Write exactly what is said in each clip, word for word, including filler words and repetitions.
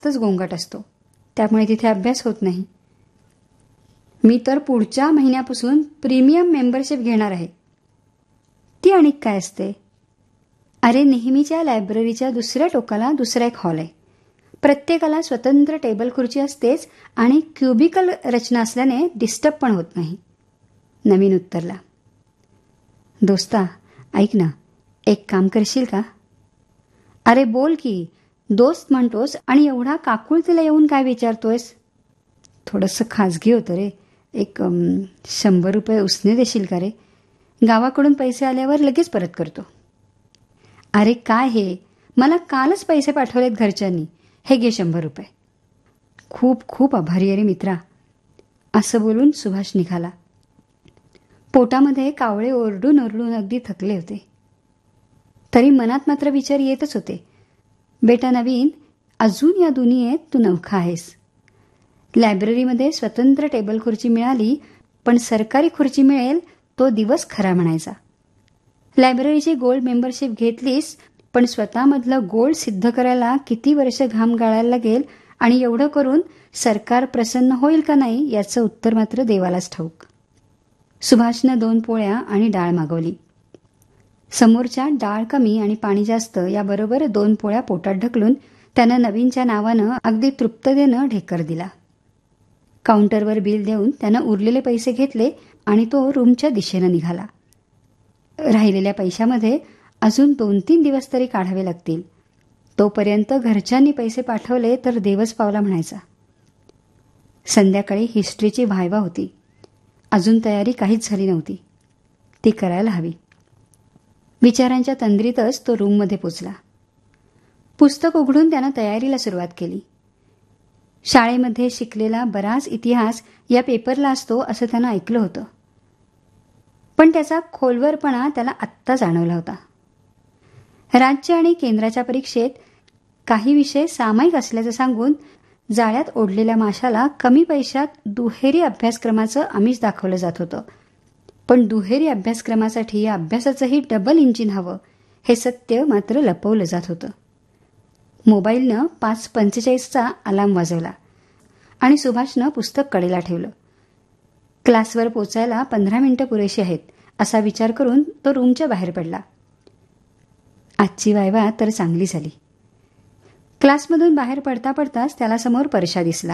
जास्तच गोंगाट असतो, त्यामुळे तिथे अभ्यास होत नाही. मी तर पुढच्या महिन्यापासून प्रीमियम मेंबरशिप घेणार आहे. ती आणि काय असते? अरे, नेहमीच्या लायब्ररीच्या दुसऱ्या टोकाला दुसरा एक हॉल आहे. प्रत्येकाला स्वतंत्र टेबल खुर्ची असतेच आणि क्युबिकल रचना असल्याने डिस्टर्ब पण होत नाही. नवीन उत्तरला, दोस्ता ऐक ना, एक काम करशील का? अरे बोल की, दोस्त म्हणतोस आणि एवढा काकुळतीला येऊन काय विचारतोयस? थोडंसं खाजगी होतं रे. एक शंभर रुपये उसने देशील का रे? गावाकडून पैसे आल्यावर लगेच परत करतो. अरे काय हे, मला कालच पैसे पाठवलेत घरच्यांनी, हे घे शंभर रुपये. खूप खूप आभारी आहे रे मित्रा, असं बोलून सुभाष निघाला. पोटामध्ये कावळे ओरडून ओरडून अगदी थकले होते. तरी मनात मात्र विचार येतच होते, बेटा नवीन, अजून या दुनियेत तू नवखा आहेस. लायब्ररीमध्ये स्वतंत्र टेबल खुर्ची मिळाली, पण सरकारी खुर्ची मिळेल तो दिवस खरा म्हणायचा. लायब्ररीची गोल्ड मेंबरशिप घेतलीस, पण स्वतःमधलं गोल्ड सिद्ध करायला किती वर्ष घाम गाळायला लागेल आणि एवढं करून सरकार प्रसन्न होईल का नाही याचं उत्तर मात्र देवालाच ठाऊक. सुभाषनं दोन पोळ्या आणि डाळ मागवली. समोरच्या डाळ कमी आणि पाणी जास्त याबरोबर दोन पोळ्या पोटात ढकलून त्यानं नवीनच्या नावानं अगदी तृप्ततेनं ढेकर दिला. काउंटरवर बिल देऊन त्यानं उरलेले पैसे घेतले आणि तो रूमच्या दिशेनं निघाला. राहिलेल्या पैशामध्ये अजून दोन तीन दिवस तरी काढावे लागतील. तोपर्यंत घरच्यांनी पैसे पाठवले तर देवच पावला म्हणायचा. संध्याकाळी हिस्ट्रीची व्हायवा होती. अजून तयारी काहीच झाली नव्हती. ती करायला हवी. विचारांच्या तंद्रीतच तो रूममध्ये पोचला. पुस्तक उघडून त्यानं तयारीला सुरुवात केली. शाळेमध्ये शिकलेला बराच इतिहास या पेपरला असतो असं त्यानं ऐकलं होतं, पण त्याचा खोलवरपणा त्याला आत्ता जाणवला होता. राज्य आणि केंद्राच्या परीक्षेत काही विषय सामायिक असल्याचं सांगून जाळ्यात ओढलेल्या माशाला कमी पैशात दुहेरी अभ्यासक्रमाचं आमिष दाखवलं जात होतं. पण दुहेरी अभ्यासक्रमासाठी या अभ्यासाचंही डबल इंजिन हवं हे सत्य मात्र लपवलं जात होतं. मोबाईलनं पाच पंचेचाळीसचा अलार्म वाजवला आणि सुभाषनं पुस्तक कडेला ठेवलं. क्लासवर पोचायला पंधरा मिनिटं पुरेशी आहेत असा विचार करून तो रूमच्या बाहेर पडला. आजची वायवा तर चांगली झाली. क्लासमधून बाहेर पडता पडताच त्याला समोर परशा दिसला.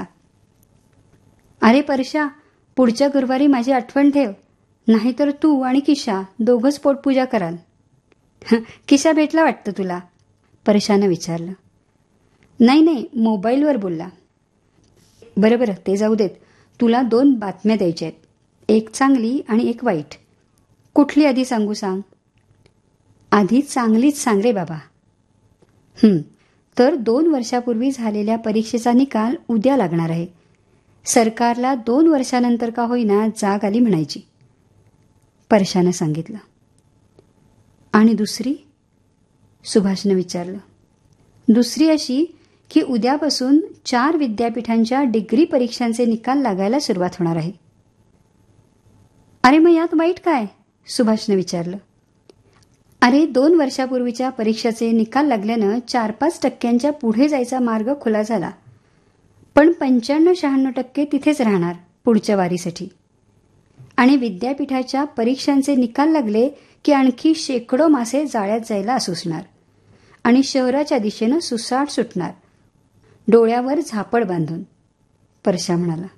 अरे परशा, पुढच्या गुरुवारी माझी आठवण ठेव, नाहीतर तू आणि किशा दोघंच पोटपूजा कराल. किशा भेटला वाटतं तुला? परशानं विचारलं. नाही नाही, मोबाईलवर बोलला. बरं बरं, ते जाऊ देत. तुला दोन बातम्या द्यायच्या आहेत, एक चांगली आणि एक वाईट. कुठली आधी सांगू सांग? आधी चांगलीच सांग रे बाबा. हं, तर दोन वर्षापूर्वी झालेल्या परीक्षेचा निकाल उद्या लागणार आहे. सरकारला दोन वर्षानंतर का होईना जाग आली म्हणायची, परशानं सांगितलं. आणि दुसरी? सुभाषनं विचारलं. दुसरी अशी की उद्यापासून चार विद्यापीठांच्या डिग्री परीक्षांचे निकाल लागायला सुरुवात होणार आहे. अरे मग यात वाईट काय? सुभाषनं विचारलं. अरे, दोन वर्षापूर्वीच्या परीक्षेचे निकाल लागल्यानं चार पाच टक्क्यांच्या पुढे जायचा मार्ग खुला झाला, पण पंच्याण्णव शहाण्णव टक्के तिथेच राहणार पुढच्या वारीसाठी. आणि विद्यापीठाच्या परीक्षांचे निकाल लागले की आणखी शेकडो मासे जाळ्यात जायला असुसणार आणि शहराच्या दिशेनं सुसाट सुटणार, डोळ्यावर झापड बांधून, परशा म्हणाला.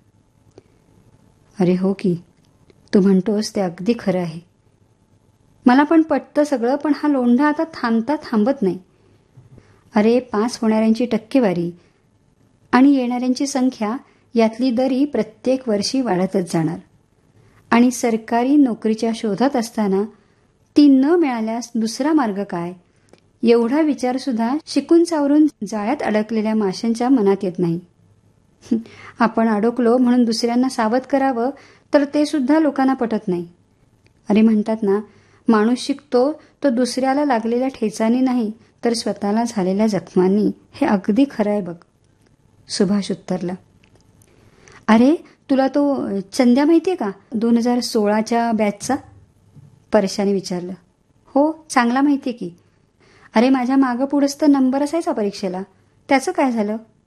अरे हो की, तू म्हणतोस ते अगदी खरं आहे. मला पण पटतं सगळं, पण हा लोंढा आता थांबता थांबत नाही. अरे, पास होणाऱ्यांची टक्केवारी आणि येणाऱ्यांची संख्या यातली दरी प्रत्येक वर्षी वाढतच जाणार आणि सरकारी नोकरीच्या शोधात असताना ती न मिळाल्यास दुसरा मार्ग काय, एवढा विचारसुद्धा शिकून सावरून जाळ्यात अडकलेल्या माशांच्या मनात येत नाही. आपण अडकलो म्हणून दुसऱ्यांना सावध करावं तर ते सुद्धा लोकांना पटत नाही. अरे म्हणतात ना, माणूस शिकतो तो दुसऱ्याला लागलेल्या ठेचांनी नाही तर स्वतःला झालेल्या जखमांनी. हे अगदी खरं आहे बघ. सुभाष उत्तरला. अरे, तुला तो चंद्या माहितीये का, दोन हजार सोळाच्या बॅचचा? परशाने विचारलं. हो, चांगला माहितीये की. अरे, माझ्या मागं पुढंच तर नंबर असायचा परीक्षेला. त्याचं काय झालं?